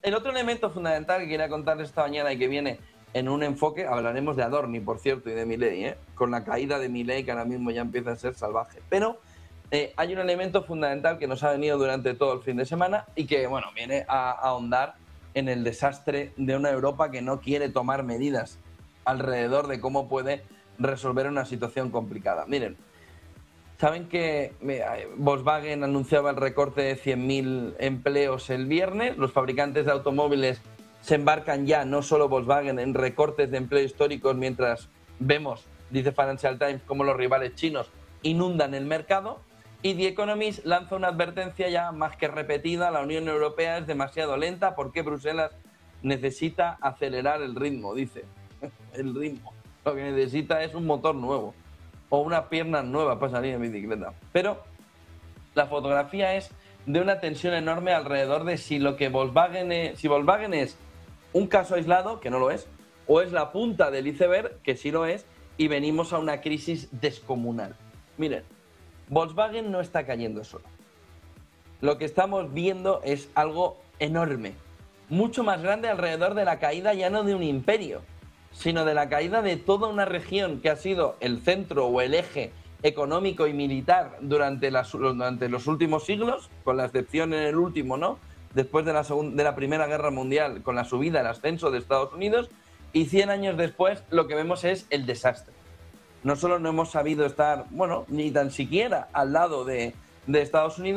El otro elemento fundamental que quería contarles esta mañana y que viene en un enfoque, hablaremos de Adorni, por cierto, y de Milei, con la caída de Milei, que ahora mismo ya empieza a ser salvaje. Pero hay un elemento fundamental que nos ha venido durante todo el fin de semana y que, bueno, viene a ahondar en el desastre de una Europa que no quiere tomar medidas alrededor de cómo puede resolver una situación complicada. Miren, saben que Volkswagen anunciaba el recorte de 100.000 empleos el viernes. Los fabricantes de automóviles se embarcan ya, no solo Volkswagen, en recortes de empleo históricos, mientras vemos, dice Financial Times, cómo los rivales chinos inundan el mercado. Y The Economist lanza una advertencia ya más que repetida: la Unión Europea es demasiado lenta porque Bruselas necesita acelerar el ritmo, dice. El ritmo. Lo que necesita es un motor nuevo o unas piernas nuevas para salir en bicicleta. Pero la fotografía es de una tensión enorme alrededor de si lo que Volkswagen es un caso aislado, que no lo es, o es la punta del iceberg, que sí lo es, y venimos a una crisis descomunal. Miren, Volkswagen no está cayendo solo. Lo que estamos viendo es algo enorme, mucho más grande alrededor de la caída ya no de un imperio, sino de la caída de toda una región que ha sido el centro o el eje económico y militar durante los últimos siglos, con la excepción en el último, ¿no? Después de la Primera Guerra Mundial, con la subida, el ascenso de Estados Unidos, y 100 años después lo que vemos es el desastre. No solo no hemos sabido estar, bueno, ni tan siquiera al lado de Estados Unidos,